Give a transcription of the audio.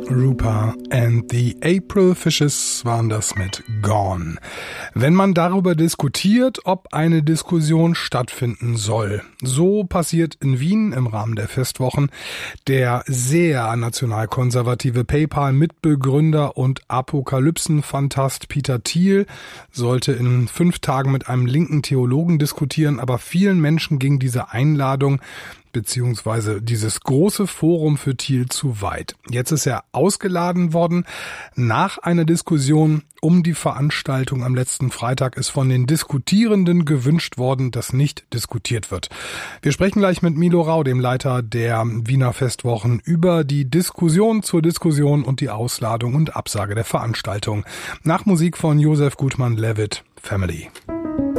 Rupa and the April Fishes waren das mit Gone. Wenn man darüber diskutiert, ob eine Diskussion stattfinden soll. So passiert in Wien im Rahmen der Festwochen. Der sehr nationalkonservative PayPal-Mitbegründer und Apokalypsen-Phantast Peter Thiel sollte in 5 Tagen mit einem linken Theologen diskutieren, aber vielen Menschen ging diese Einladung beziehungsweise dieses große Forum für Thiel zu weit. Jetzt ist er ausgeladen worden. Nach einer Diskussion um die Veranstaltung am letzten Freitag ist von den Diskutierenden gewünscht worden, dass nicht diskutiert wird. Wir sprechen gleich mit Milo Rau, dem Leiter der Wiener Festwochen, über die Diskussion zur Diskussion und die Ausladung und Absage der Veranstaltung. Nach Musik von Josef Gutmann-Levitt, Family.